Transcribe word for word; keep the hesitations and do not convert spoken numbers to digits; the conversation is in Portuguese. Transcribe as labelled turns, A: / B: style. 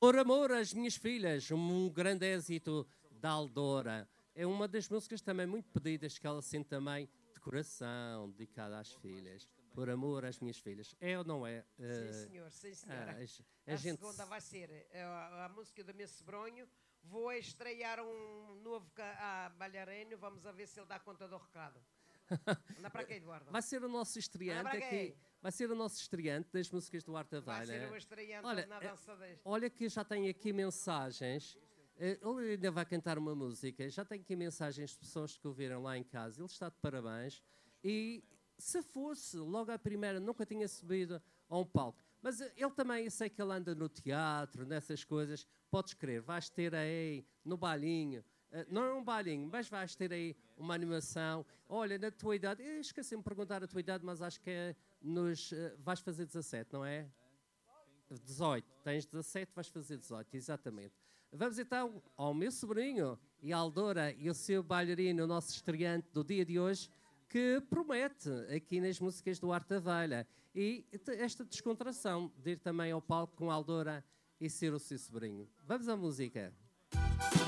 A: Por Amor às Minhas Filhas, um grande êxito da Aldora. É uma das músicas também muito pedidas, que ela sente também de coração, dedicada às filhas. Por Amor às Minhas Filhas. É ou não é?
B: Uh, sim, senhor, sim, senhora.
A: A, a, a gente...
B: segunda vai ser a, a música do meu sobrinho. Vou estrear um novo a bailarino. Vamos a ver se ele dá conta do recado. Anda para quê, Eduardo?
A: Vai ser o nosso estreante aqui. Vai ser o nosso estreante das músicas do Arte da Valha.
B: Vai ser o estreante
A: olha,
B: na dança deste.
A: Olha que já tem aqui mensagens. Ele ainda vai cantar uma música. Já tem aqui mensagens de pessoas que o viram lá em casa. Ele está de parabéns. E se fosse logo à primeira, nunca tinha subido a um palco. Mas ele também, eu sei que ele anda no teatro, nessas coisas. Podes crer, vais ter aí no bailinho. Não é um bailinho, mas vais ter aí uma animação. Olha, na tua idade, eu esqueci-me de perguntar a tua idade, mas acho que é nos, vais fazer dezassete, não é? dezoito. Tens dezassete, vais fazer dezoito, exatamente. Vamos então ao meu sobrinho e à Aldora e o seu bailarino, o nosso estreante do dia de hoje, que promete aqui nas músicas do Arte da Valha. E esta descontração de ir também ao palco com a Aldora e ser o seu sobrinho. Vamos à música.